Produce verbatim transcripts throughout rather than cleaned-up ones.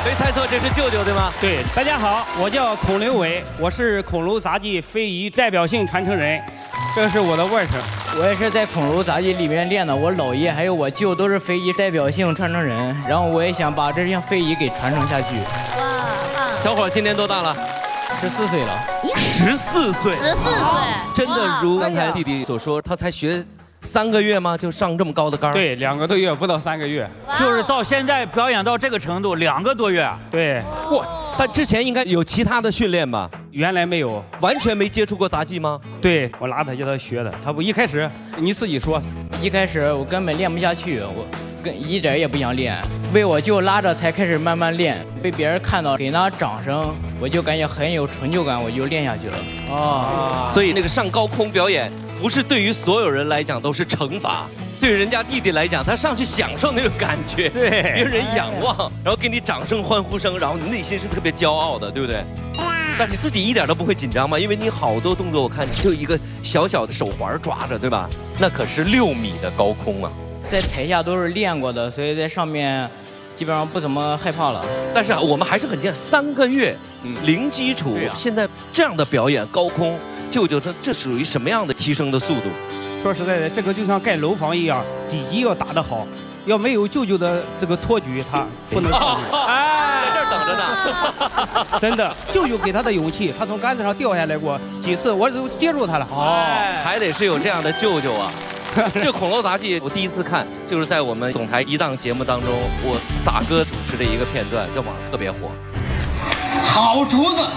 没猜错，这是舅舅对吗？ 对，大家好，我叫孔刘伟，我是孔楼杂技非遗代表性传承人，这是我的外甥。 我也是在孔楼杂技里面练的，我姥爷还有我舅都是非遗代表性传承人，然后我也想把这项非遗给传承下去。 哇，小伙今年多大了？ 十四岁了。 十四岁， 十四岁， 真的如刚才弟弟所说，他才学三个月吗？就上这么高的杆？ 对，两个多月，不到三个月， 就是到现在表演到这个程度，两个多月。 对， 哇，但之前应该有其他的训练吧？ 原来没有， 完全没接触过杂技吗？ 对，我拉他叫他学的，他不一开始你自己说， 一开始我根本练不下去，我跟一点也不想练，被我舅拉着才开始慢慢练，被别人看到给他掌声，我就感觉很有成就感，我就练下去了。 哦，所以那个上高空表演，不是对于所有人来讲都是惩罚。对人家弟弟来讲，他上去享受那种感觉， 对， 别人仰望，然后给你掌声欢呼声，然后你内心是特别骄傲的，对不对？但你自己一点都不会紧张吗？因为你好多动作我看就一个小小的手环抓着，对吧？那可是六米的高空啊！ 在台下都是练过的，所以在上面基本上不怎么害怕了。 但是我们还是很惊讶，三个月，零基础， 啊、 现在这样的表演高空，舅舅他这属于什么样的提升的速度？ 说实在的，这个就像盖楼房一样，底基要打得好，要没有舅舅的这个托举，他不能上去。 哎，在这儿等着呢。 真的，舅舅给他的勇气，他从杆子上掉下来过几次，我都接住他了。 哦，还得是有这样的舅舅啊。这孔楼杂技我第一次看，就是在我们总台一档节目当中，我撒哥主持的一个片段，在网上特别火。 好竹子。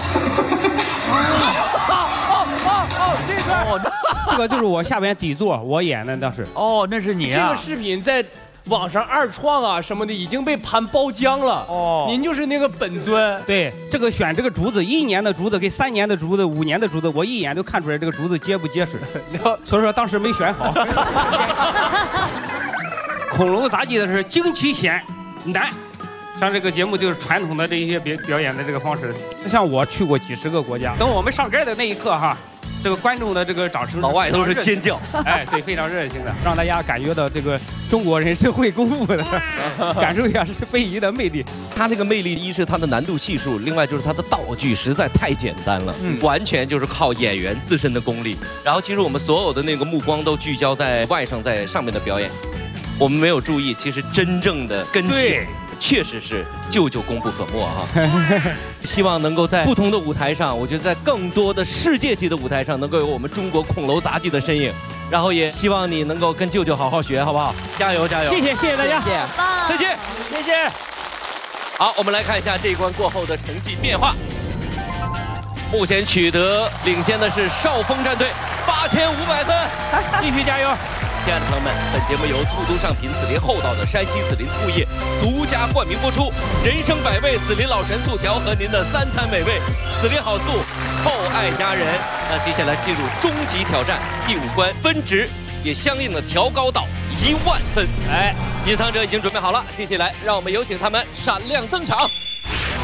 哦哦哦，这个哦， 这个就是我下边底座，我演的当时。 哦，那是你啊！ 这个视频在网上二创啊什么的已经被盘包浆了。哦，您就是那个本尊。 对，这个选这个竹子，一年的竹子跟三年的竹子、五年的竹子，我一眼就看出来这个竹子结不结实。所以说当时没选好。孔楼杂技的是精奇险难。像这个节目就是传统的这些表表演的这个方式，像我去过几十个国家，等我们上杆的那一刻哈，这个观众的这个掌声， 老外都是尖叫， 哎，对，非常热情的，让大家感觉到这个中国人是会功夫的，感受一下是非遗的魅力。 他这个魅力，一是他的难度系数，另外就是他的道具实在太简单了，嗯，完全就是靠演员自身的功力。然后其实我们所有的那个目光都聚焦在外甥在上面的表演，我们没有注意，其实真正的根基。确实是舅舅功不可没哈，希望能够在不同的舞台上，我觉得在更多的世界级的舞台上，能够有我们中国孔楼杂技的身影。然后也希望你能够跟舅舅好好学，好不好？加油加油！ 谢谢谢谢大家， 谢谢， 再见， 谢谢。 好，我们来看一下这一关过后的成绩变化。目前取得领先的是少峰战队，八千五百分， 继续加油！ 亲爱的朋友们，本节目由醋都上品紫林厚道的山西紫林醋业独家冠名播出。人生百味，紫林老陈醋调和您的三餐美味，紫林好醋，厚爱家人。那接下来进入终极挑战，第五关分值也相应的调高到一万分。哎，隐藏者已经准备好了，接下来让我们有请他们闪亮登场。